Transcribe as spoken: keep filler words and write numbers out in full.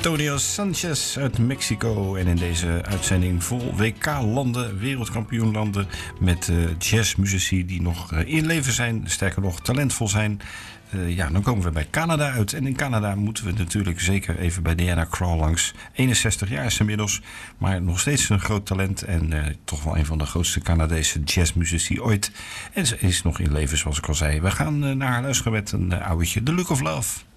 Antonio Sanchez uit Mexico. En in deze uitzending vol W K-landen, wereldkampioenlanden met uh, jazzmuzici die nog uh, in leven zijn, sterker nog talentvol zijn. Uh, ja, dan komen we bij Canada uit. En in Canada moeten we natuurlijk zeker even bij Diana Krall langs. eenenzestig jaar is ze inmiddels, maar nog steeds een groot talent. En uh, toch wel een van de grootste Canadese jazzmuzici ooit. En ze is nog in leven, zoals ik al zei. We gaan uh, naar haar luisteren met een uh, ouwtje, The Look of Love.